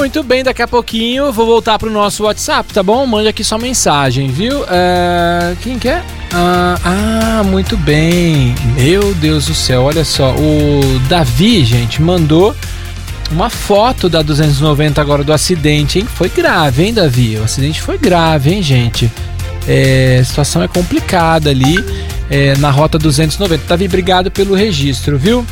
Muito bem, daqui a pouquinho eu vou voltar pro nosso WhatsApp, tá bom? Mande aqui sua mensagem, viu? Quem que é? Muito bem. Meu Deus do céu, olha só. O Davi, gente, mandou uma foto da 290 agora do acidente, hein? Foi grave, hein, Davi? O acidente foi grave, hein, gente? A situação é complicada ali na rota 290. Davi, obrigado pelo registro, viu?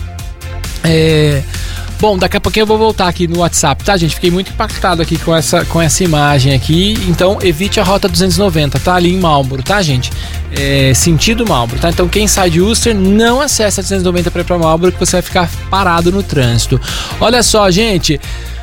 Bom, daqui a pouquinho eu vou voltar aqui no WhatsApp, tá, gente? Fiquei muito impactado aqui com essa imagem aqui. Então, evite a rota 290, tá? Ali em Marlboro, tá, gente? Sentido Marlboro, tá? Então, quem sai de Worcester, não acessa a 290 para ir pra Marlboro, que você vai ficar parado no trânsito. Olha só, gente...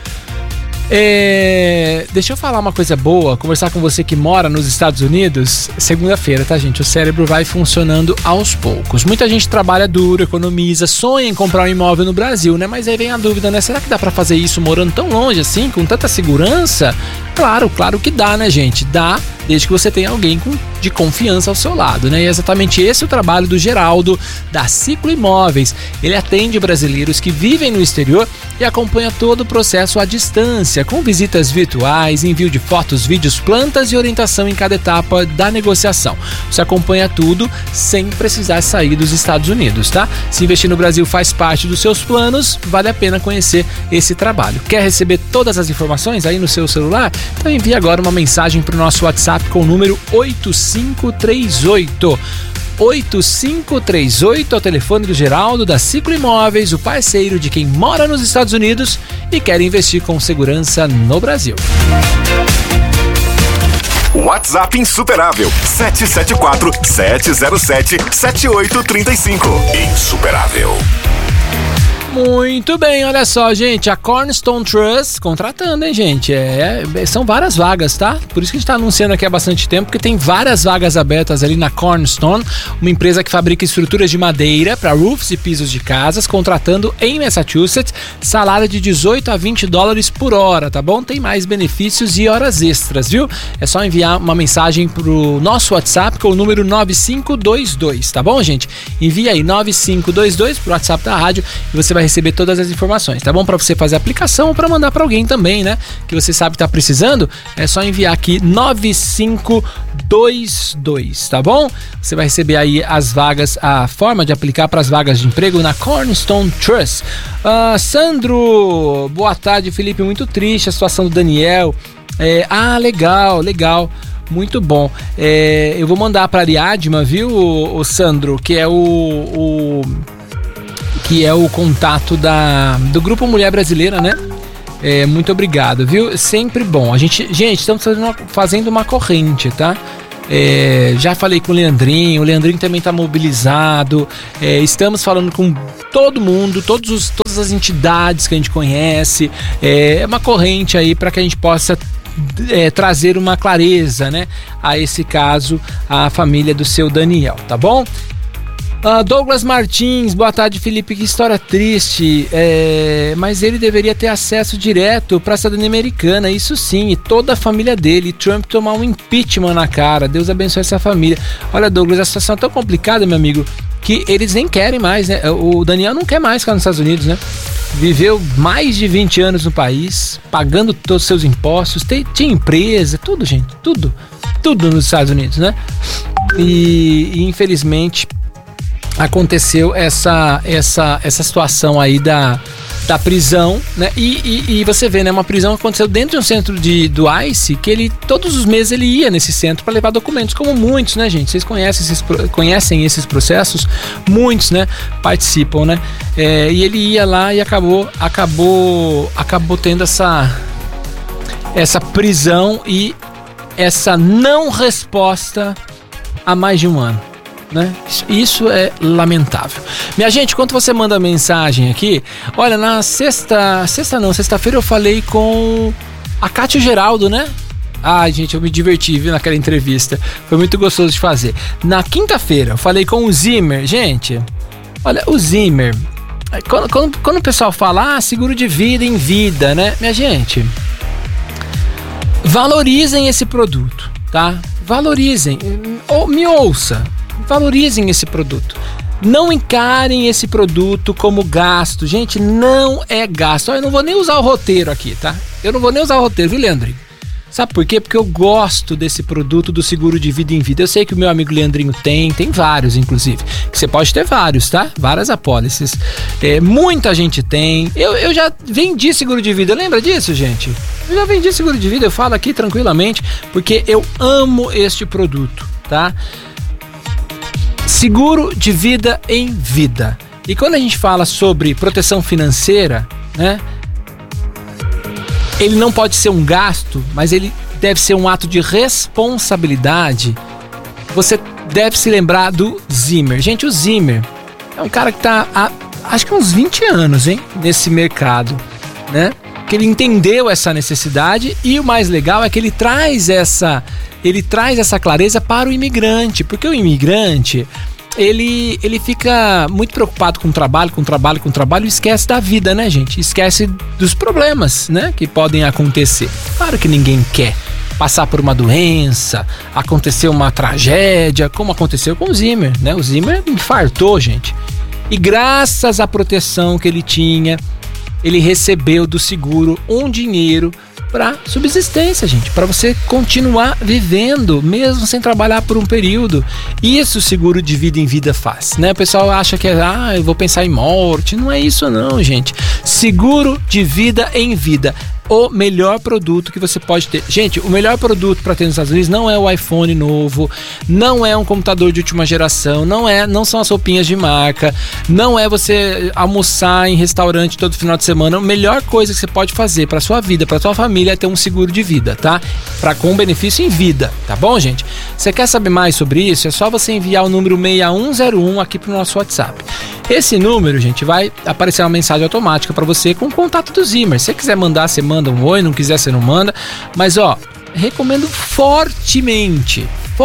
Deixa eu falar uma coisa boa, conversar com você que mora nos Estados Unidos. Segunda-feira, tá, gente? O cérebro vai funcionando aos poucos. Muita gente trabalha duro, economiza, sonha em comprar um imóvel no Brasil, né? Mas aí vem a dúvida, né? Será que dá pra fazer isso morando tão longe assim, com tanta segurança? Claro que dá, né, gente? Dá, desde que você tenha alguém de confiança ao seu lado, né? E é exatamente esse o trabalho do Geraldo, da Ciclo Imóveis. Ele atende brasileiros que vivem no exterior e acompanha todo o processo à distância, com visitas virtuais, envio de fotos, vídeos, plantas e orientação em cada etapa da negociação. Você acompanha tudo sem precisar sair dos Estados Unidos, tá? Se investir no Brasil faz parte dos seus planos, vale a pena conhecer esse trabalho. Quer receber todas as informações aí no seu celular? Então envie agora uma mensagem para o nosso WhatsApp com o número 8538. 8538 é o telefone do Geraldo da Ciclo Imóveis, o parceiro de quem mora nos Estados Unidos e quer investir com segurança no Brasil. WhatsApp insuperável 774-707-7835. Insuperável. Muito bem, olha só, gente, a Cornerstone Trust contratando, hein, gente? São várias vagas, tá? Por isso que a gente tá anunciando aqui há bastante tempo, porque tem várias vagas abertas ali na Cornerstone, uma empresa que fabrica estruturas de madeira para roofs e pisos de casas, contratando em Massachusetts, salário de $18 a $20 por hora, tá bom? Tem mais benefícios e horas extras, viu? É só enviar uma mensagem pro nosso WhatsApp com o número 9522, tá bom, gente? Envia aí 9522 pro WhatsApp da rádio e você vai receber todas as informações, tá bom? Para você fazer a aplicação ou para mandar para alguém também, né? Que você sabe que tá precisando, é só enviar aqui 9522, tá bom? Você vai receber aí as vagas, a forma de aplicar para as vagas de emprego na Cornerstone Trust. Sandro, boa tarde, Felipe, muito triste a situação do Daniel. Legal. Muito bom. Eu vou mandar para a Ariadma, viu, o Sandro, que é o contato do Grupo Mulher Brasileira, né? Muito obrigado, viu? Sempre bom. Gente, estamos fazendo uma corrente, tá? Já falei com o Leandrinho também tá mobilizado. Estamos falando com todo mundo, todas as entidades que a gente conhece. É uma corrente aí para que a gente possa trazer uma clareza, né, a esse caso, a família do seu Daniel, tá bom? Douglas Martins, boa tarde, Felipe, que história triste, mas ele deveria ter acesso direto para a cidadania americana, isso sim, e toda a família dele, e Trump tomar um impeachment na cara. Deus abençoe essa família. Olha, Douglas, a situação é tão complicada, meu amigo, que eles nem querem mais, né? O Daniel não quer mais ficar nos Estados Unidos, né? Viveu mais de 20 anos no país, pagando todos os seus impostos, tinha empresa, tudo, gente, tudo nos Estados Unidos, né? E infelizmente aconteceu essa situação aí da prisão, né? E você vê, né? Uma prisão aconteceu dentro de um centro do ICE, que todos os meses ele ia nesse centro para levar documentos, como muitos, né, gente? Vocês conhecem esses processos? Muitos, né? Participam, né? E ele ia lá e acabou tendo essa prisão e essa não resposta há mais de um ano, né? Isso é lamentável. Minha gente, quando você manda mensagem aqui, olha, na sexta-feira eu falei com a Cátia Geraldo, né? Ai, gente, eu me diverti, viu, naquela entrevista. Foi muito gostoso de fazer. Na quinta-feira eu falei com o Zimmer. Gente, olha, o Zimmer, quando o pessoal fala, seguro de vida em vida, né? Minha gente, valorizem esse produto, tá? Valorizem, ou me ouça, valorizem esse produto. Não encarem esse produto como gasto. Gente, não é gasto. Eu não vou nem usar o roteiro aqui, tá? Eu não vou nem usar o roteiro, viu, Leandrinho? Sabe por quê? Porque eu gosto desse produto do seguro de vida em vida. Eu sei que o meu amigo Leandrinho tem vários, inclusive. Que você pode ter vários, tá? Várias apólices. Muita gente tem. Eu já vendi seguro de vida. Lembra disso, gente? Eu já vendi seguro de vida. Eu falo aqui tranquilamente, porque eu amo este produto, tá? Seguro de vida em vida. E quando a gente fala sobre proteção financeira, né? Ele não pode ser um gasto, mas ele deve ser um ato de responsabilidade. Você deve se lembrar do Zimmer. Gente, o Zimmer é um cara que tá há, acho que uns 20 anos, hein, nesse mercado, né? Que ele entendeu essa necessidade e o mais legal é que ele traz essa clareza para o imigrante, porque o imigrante ele fica muito preocupado com o trabalho e esquece da vida, né, gente? Esquece dos problemas, né, que podem acontecer. Claro que ninguém quer passar por uma doença, acontecer uma tragédia, como aconteceu com o Zimmer, né? O Zimmer infartou, gente. E graças à proteção que ele tinha, ele recebeu do seguro um dinheiro para subsistência, gente, para você continuar vivendo mesmo sem trabalhar por um período. Isso o seguro de vida em vida faz, né? O pessoal acha que eu vou pensar em morte. Não é isso não, gente. Seguro de vida em vida, o melhor produto que você pode ter. Gente, o melhor produto para ter nos Estados Unidos não é o iPhone novo, não é um computador de última geração, não são as roupinhas de marca, não é você almoçar em restaurante todo final de semana. A melhor coisa que você pode fazer para sua vida, para sua família, é ter um seguro de vida, tá? Com benefício em vida, tá bom, gente? Você quer saber mais sobre isso? É só você enviar o número 6101 aqui pro nosso WhatsApp. Esse número, gente, vai aparecer uma mensagem automática para você com o contato do Zimmer. Se você quiser mandar, você manda um oi, não quiser, você não manda. Mas, recomendo fortemente.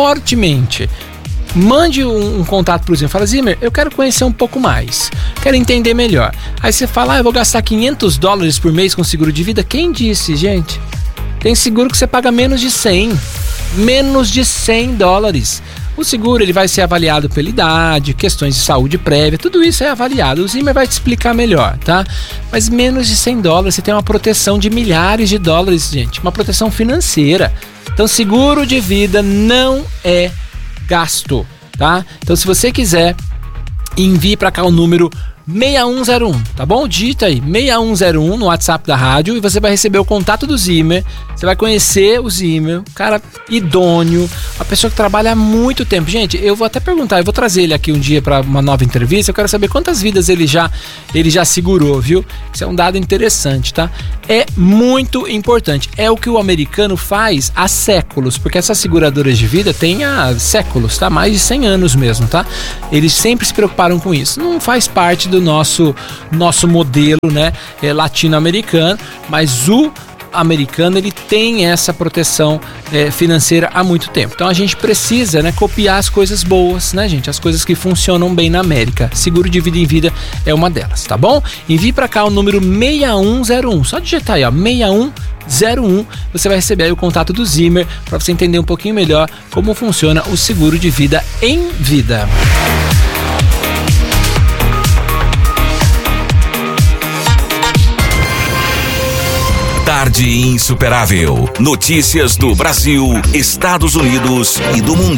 Mande um contato pro Zimmer. Fala, Zimmer, eu quero conhecer um pouco mais. Quero entender melhor. Aí você fala, eu vou gastar $500 por mês com seguro de vida. Quem disse, gente? Tem seguro que você paga menos de 100. Menos de $100. O seguro ele vai ser avaliado pela idade, questões de saúde prévia, tudo isso é avaliado. O Zimmer vai te explicar melhor, tá? Mas menos de $100 você tem uma proteção de milhares de dólares, gente. Uma proteção financeira. Então, seguro de vida não é gasto, tá? Então, se você quiser, envie para cá o número 6101, tá bom? Digita aí 6101 no WhatsApp da rádio e você vai receber o contato do Zimmer. Você vai conhecer o Zimmer, um cara idôneo, uma pessoa que trabalha há muito tempo. Gente, eu vou até perguntar, eu vou trazer ele aqui um dia para uma nova entrevista. Eu quero saber quantas vidas ele já segurou, viu? Isso é um dado interessante, tá? É muito importante. É o que o americano faz há séculos, porque essas seguradoras de vida têm há séculos, tá? Mais de 100 anos mesmo, tá? Eles sempre se preocuparam com isso. Não faz parte do nosso modelo, né, latino-americano, mas o americano ele tem essa proteção financeira há muito tempo. Então a gente precisa, né, copiar as coisas boas, né, gente, as coisas que funcionam bem na América. Seguro de vida em vida é uma delas, tá bom? Envie para cá o número 6101, só digitar aí, 6101, você vai receber aí o contato do Zimmer para você entender um pouquinho melhor como funciona o seguro de vida em vida. Tarde Insuperável. Notícias do Brasil, Estados Unidos e do mundo.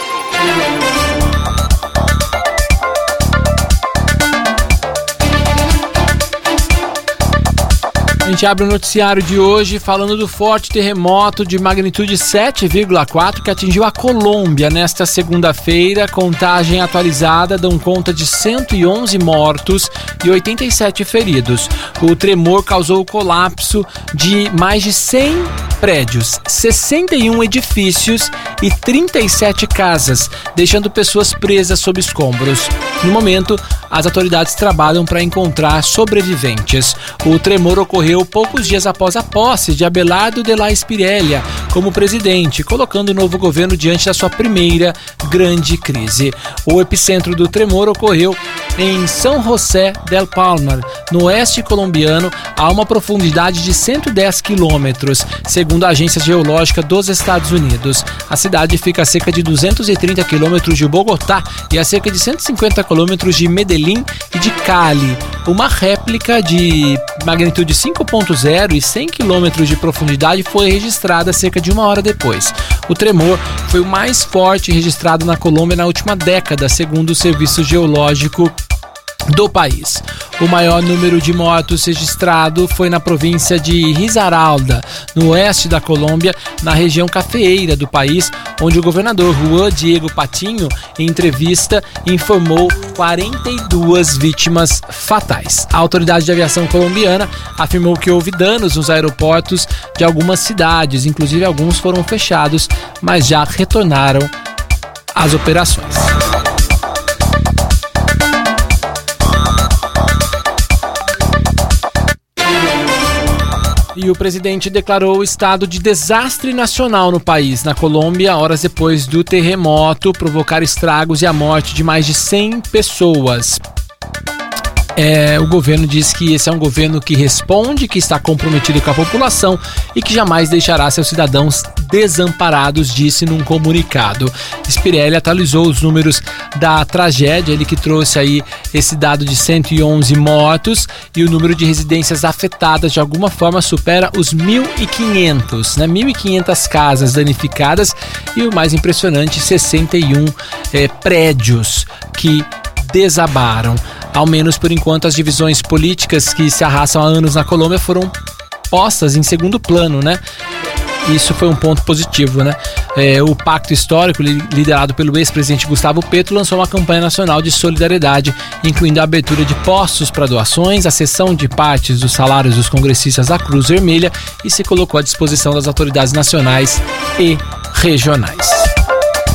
A gente abre o noticiário de hoje falando do forte terremoto de magnitude 7,4 que atingiu a Colômbia nesta segunda-feira. Contagem atualizada dão conta de 111 mortos e 87 feridos. O tremor causou o colapso de mais de 100 prédios, 61 edifícios e 37 casas, deixando pessoas presas sob escombros. No momento, as autoridades trabalham para encontrar sobreviventes. O tremor ocorreu poucos dias após a posse de Abelardo de la Espriella como presidente, colocando o novo governo diante da sua primeira grande crise. O epicentro do tremor ocorreu em São José del Palmar, no oeste colombiano, a uma profundidade de 110 quilômetros, segundo a Agência Geológica dos Estados Unidos. A cidade fica a cerca de 230 quilômetros de Bogotá e a cerca de 150 quilômetros de Medellín e de Cali. Uma réplica de magnitude 5.0 e 100 quilômetros de profundidade foi registrada cerca de 1 hora depois. O tremor foi o mais forte registrado na Colômbia na última década, segundo o Serviço Geológico do país. O maior número de mortos registrado foi na província de Risaralda, no oeste da Colômbia, na região cafeeira do país, onde o governador Juan Diego Patiño, em entrevista, informou 42 vítimas fatais. A autoridade de aviação colombiana afirmou que houve danos nos aeroportos de algumas cidades, inclusive alguns foram fechados, mas já retornaram às operações. E o presidente declarou o estado de desastre nacional no país, na Colômbia, horas depois do terremoto provocar estragos e a morte de mais de 100 pessoas. O governo diz que esse é um governo que responde, que está comprometido com a população e que jamais deixará seus cidadãos desamparados, disse num comunicado. Spirelli atualizou os números da tragédia, ele que trouxe aí esse dado de 111 mortos e o número de residências afetadas de alguma forma supera os 1.500, né? 1.500 casas danificadas e o mais impressionante, 61 prédios que desabaram. Ao menos por enquanto, as divisões políticas que se arrastam há anos na Colômbia foram postas em segundo plano, né? Isso foi um ponto positivo, né? O Pacto Histórico, liderado pelo ex-presidente Gustavo Petro, lançou uma campanha nacional de solidariedade, incluindo a abertura de postos para doações, a cessão de partes dos salários dos congressistas da Cruz Vermelha e se colocou à disposição das autoridades nacionais e regionais.